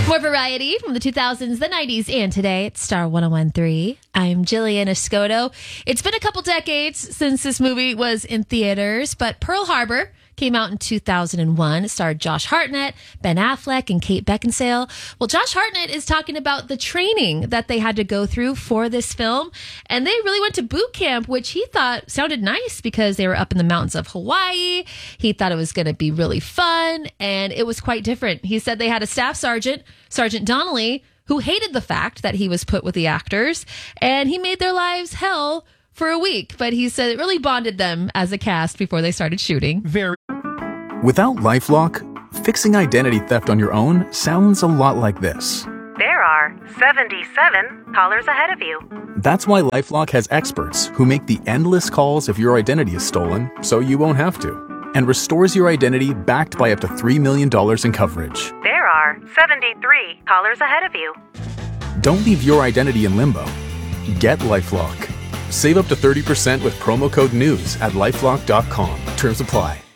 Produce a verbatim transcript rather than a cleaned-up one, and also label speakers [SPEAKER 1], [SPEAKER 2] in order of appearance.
[SPEAKER 1] More variety from the two thousands, the nineties, and today at Star one oh one point three. I'm Jillian Escoto. It's been a couple decades since this movie was in theaters, but Pearl Harbor came out in two thousand one. It starred Josh Hartnett, Ben Affleck, and Kate Beckinsale. Well, Josh Hartnett is talking about the training that they had to go through for this film. And they really went to boot camp, which he thought sounded nice because they were up in the mountains of Hawaii. He thought it was going to be really fun, and it was quite different. He said they had a staff sergeant, Sergeant Donnelly, who hated the fact that he was put with the actors, and he made their lives hell for a week. But he said it really bonded them as a cast before they started shooting.
[SPEAKER 2] Very. Without LifeLock, fixing identity theft on your own sounds a lot like this.
[SPEAKER 3] There are seventy-seven callers ahead of you.
[SPEAKER 2] That's why LifeLock has experts who make the endless calls if your identity is stolen, so you won't have to, and restores your identity backed by up to three million dollars in coverage.
[SPEAKER 3] There are seventy-three callers ahead of you.
[SPEAKER 2] Don't leave your identity in limbo. Get LifeLock. Save up to thirty percent with promo code NEWS at lifelock dot com. Terms apply.